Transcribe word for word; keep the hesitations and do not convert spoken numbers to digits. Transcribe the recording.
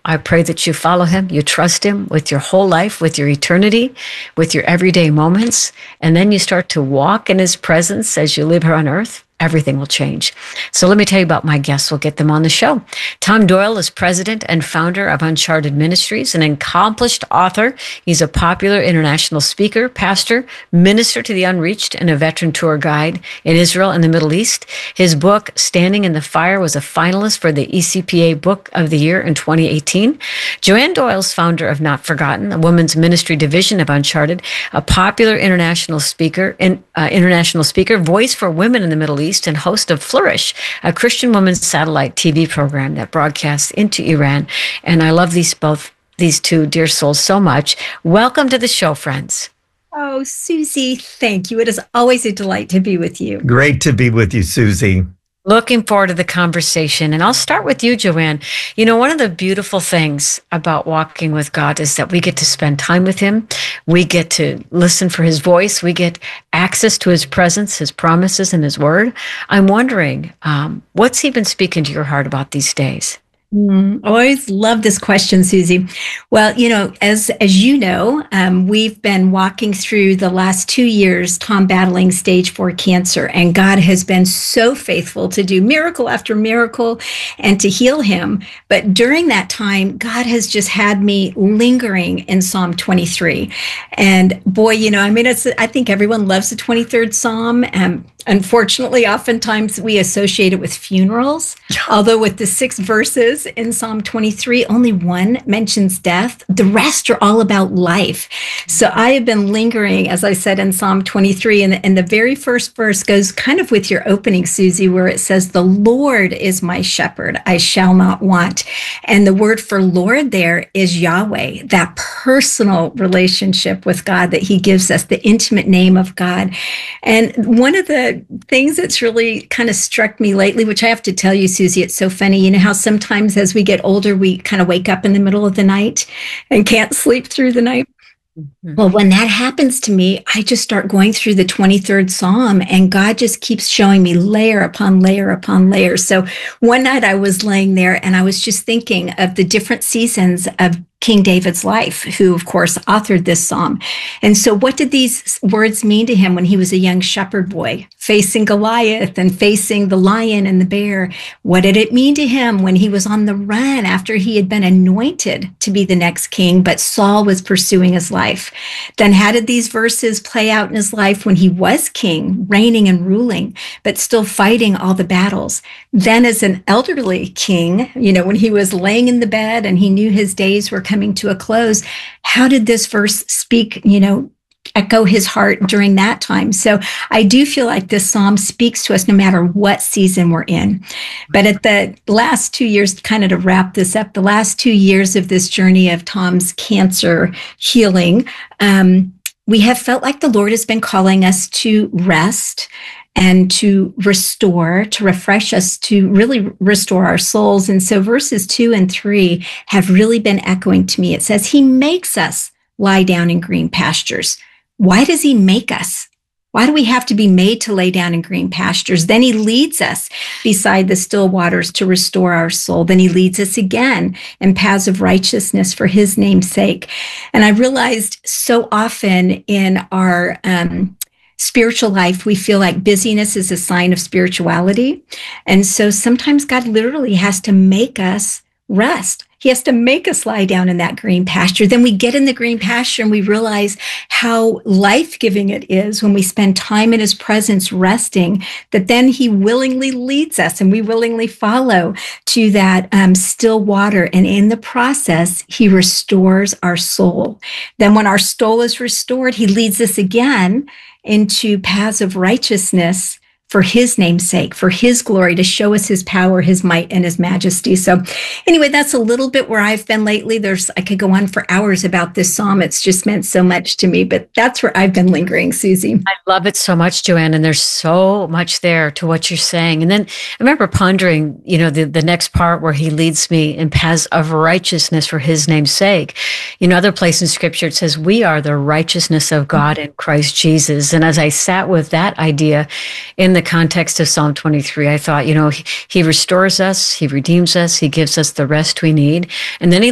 I pray that you follow him, you trust him with your whole life, with your eternity, with your everyday moments, and then you start to walk in his presence as you live here on earth. Everything will change. So let me tell you about my guests. We'll get them on the show. Tom Doyle is president and founder of Uncharted Ministries, an accomplished author. He's a popular international speaker, pastor, minister to the unreached, and a veteran tour guide in Israel and the Middle East. His book, Standing in the Fire, was a finalist for the E C P A Book of the Year in twenty eighteen. Joanne Doyle's founder of Not Forgotten, a women's ministry division of Uncharted, a popular international speaker, in, uh, international speaker, voice for women in the Middle East, and host of Flourish, a Christian women's satellite T V program that broadcasts into Iran. And I love these both, these two dear souls so much. Welcome to the show, friends. Oh, Susie, thank you. It is always a delight to be with you. Great to be with you, Susie. Looking forward to the conversation. And I'll start with you, Joanne. You know, one of the beautiful things about walking with God is that we get to spend time with him. We get to listen for his voice. We get access to his presence, his promises, and his word. I'm wondering, um, what's he been speaking to your heart about these days? Mm, I always love this question, Susie. Well, you know, as as you know, um, we've been walking through the last two years, Tom battling stage four cancer, and God has been so faithful to do miracle after miracle and to heal him. But during that time, God has just had me lingering in Psalm twenty-three. And boy, you know, I mean, it's, I think everyone loves the twenty-third Psalm. Um, unfortunately, oftentimes we associate it with funerals, although with the six verses in Psalm twenty-three, only one mentions death. The rest are all about life. So I have been lingering, as I said, in Psalm twenty-three, and, and the very first verse goes kind of with your opening, Susie, where it says, "The Lord is my shepherd, I shall not want." And the word for Lord there is Yahweh, that personal relationship with God that he gives us, the intimate name of God. And one of the things that's really kind of struck me lately, which I have to tell you, Susie, it's so funny. You know how sometimes as we get older, we kind of wake up in the middle of the night and can't sleep through the night? Mm-hmm. Well, when that happens to me, I just start going through the twenty-third Psalm, and God just keeps showing me layer upon layer upon layer. So one night I was laying there and I was just thinking of the different seasons of King David's life, who, of course, authored this psalm. And so what did these words mean to him when he was a young shepherd boy, facing Goliath and facing the lion and the bear? What did it mean to him when he was on the run after he had been anointed to be the next king, but Saul was pursuing his life? Then how did these verses play out in his life when he was king, reigning and ruling, but still fighting all the battles? Then as an elderly king, you know, when he was laying in the bed and he knew his days were coming coming to a close, how did this verse speak, you know, echo his heart during that time? So I do feel like this psalm speaks to us no matter what season we're in. But at the last two years, kind of to wrap this up, the last two years of this journey of Tom's cancer healing, um, we have felt like the Lord has been calling us to rest and to restore, to refresh us, to really restore our souls. And so verses two and three have really been echoing to me. It says, he makes us lie down in green pastures. Why does he make us? Why do we have to be made to lay down in green pastures? Then he leads us beside the still waters to restore our soul. Then he leads us again in paths of righteousness for his name's sake. And I realized so often in our um, spiritual life, we feel like busyness is a sign of spirituality. And so sometimes God literally has to make us rest. He has to make us lie down in that green pasture. Then we get in the green pasture and we realize how life-giving it is when we spend time in his presence resting, that then he willingly leads us and we willingly follow to that um, still water. And in the process, he restores our soul. Then when our soul is restored, he leads us again into paths of righteousness for his name's sake, for his glory, to show us his power, his might, and his majesty. So anyway, that's a little bit where I've been lately. There's, I could go on for hours about this psalm. It's just meant so much to me, but that's where I've been lingering, Susie. I love it so much, Joanne, and there's so much there to what you're saying. And then I remember pondering, you know, the, the next part where he leads me in paths of righteousness for his name's sake. You know, other place in scripture, it says, we are the righteousness of God in Christ Jesus. And as I sat with that idea in the context of Psalm twenty-three, I thought, you know, he, he restores us, he redeems us, he gives us the rest we need. And then he